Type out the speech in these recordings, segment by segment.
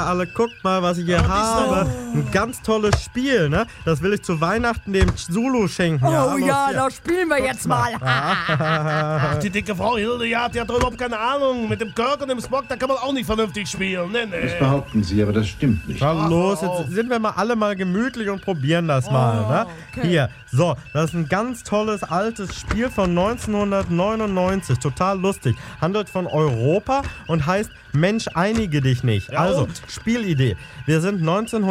ja alle, guckt mal, was ich hier habe. Ein ganz tolles Spiel, ne? Das will ich zu Weihnachten dem Zulu schenken. Oh ja, das spielen wir jetzt mal. Ach, die dicke Frau Hilde, die hat doch überhaupt keine Ahnung. Mit dem Kirk und dem Spock, da kann man auch nicht vernünftig spielen. Nee. Das behaupten Sie, aber das stimmt nicht. Na los, jetzt sind wir mal alle mal gemütlich und probieren das mal, ne? Okay. Hier, so, das ist ein ganz tolles altes Spiel von 1999, total lustig. Handelt von Europa und heißt Mensch, einige dich nicht. Ja, Also, und? Spielidee. Wir sind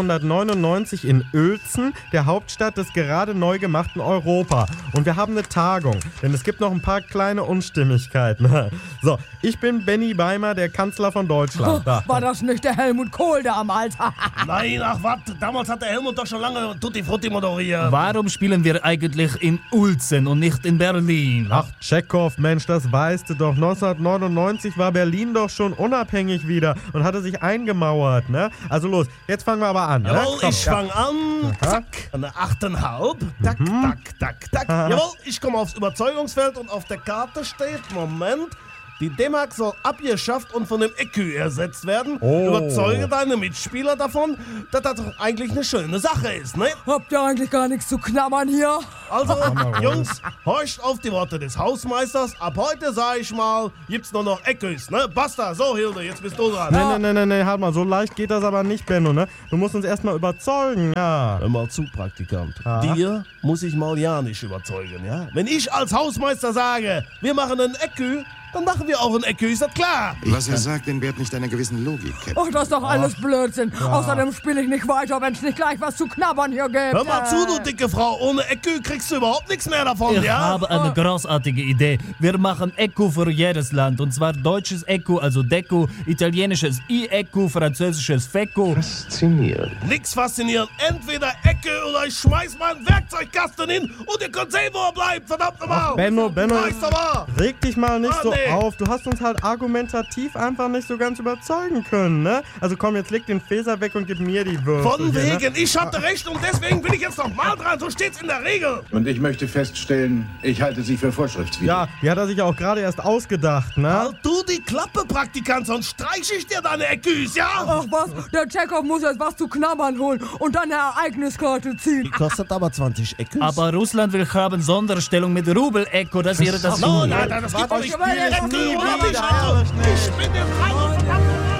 1999 in Uelzen, der Hauptstadt des gerade neu gemachten Europa. Und wir haben eine Tagung, denn es gibt noch ein paar kleine Unstimmigkeiten. So, ich bin Benny Beimer, der Kanzler von Deutschland. Da. War das nicht der Helmut Kohl damals? Nein, ach was, damals hat der Helmut doch schon lange Tutti Frutti moderiert. Warum spielen wir eigentlich in Uelzen und nicht in Berlin? Ach, Tschechow, Mensch, das weißt du doch. 1999 war Berlin doch schon unabhängig wieder und hatte sich eingemauert, ne? Also los, jetzt fangen wir aber an. Jawohl, Ne? Komm, ich fang an. Zack, eine 8,5. Tack, tack, tack. Jawohl, ich komme aufs Überzeugungsfeld und auf der Karte steht, Moment, die D-Mark soll abgeschafft und von dem ECU ersetzt werden. Oh. Überzeuge deine Mitspieler davon, dass das doch eigentlich eine schöne Sache ist, ne? Habt ihr eigentlich gar nichts zu knabbern hier? Also, Jungs, horcht auf die Worte des Hausmeisters. Ab heute, sag ich mal, gibt's nur noch ECUs, ne? Basta, so Hilde, jetzt bist du dran. Nee, halt mal, so leicht geht das aber nicht, Benno, ne? Du musst uns erstmal überzeugen, ja. Hör mal zu, Praktikant. Dir muss ich mal ja nicht überzeugen, ja? Wenn ich als Hausmeister sage, wir machen einen ECU, dann machen wir auch ein ECU, ist das klar? Was er sagt, entbehrt nicht einer gewissen Logik, Captain. Ach, das ist doch alles Blödsinn. Außerdem spiele ich nicht weiter, wenn es nicht gleich was zu knabbern hier gibt. Hör mal zu, du dicke Frau, ohne ECU kriegst du überhaupt nichts mehr davon, Ich ja? habe eine großartige Idee. Wir machen ECU für jedes Land. Und zwar deutsches ECU, also Deco, italienisches I-ECU, französisches FECU. Faszinierend. Nix faszinierend. Entweder ECU oder ich schmeiß meinen Werkzeugkasten hin und ihr könnt sehen, wo er bleibt, verdammt nochmal. Benno, Weißt du mal? reg dich mal nicht so nee. auf. Du hast uns halt argumentativ einfach nicht so ganz überzeugen können, ne? Also komm, jetzt leg den Fäser weg und gib mir die Würfel. Von hier, wegen, ich hatte recht und deswegen bin ich jetzt noch mal dran, so steht's in der Regel. Und ich möchte feststellen, ich halte Sie für vorschriftswidrig. Ja, die hat er sich ja auch gerade erst ausgedacht, ne? Halt du die Klappe, Praktikant, sonst streich ich dir deine ECUs, ja? Ach was, der Tschechow muss jetzt was zu knabbern holen und dann eine Ereigniskarte ziehen. Kostet aber 20 ECUs. Aber Russland will haben Sonderstellung mit Rubel-ECU, das wäre das... No, nein, das gibt doch nicht. Ich überlege ECU, nie oder wieder. nicht? Also, ich bin der Freie.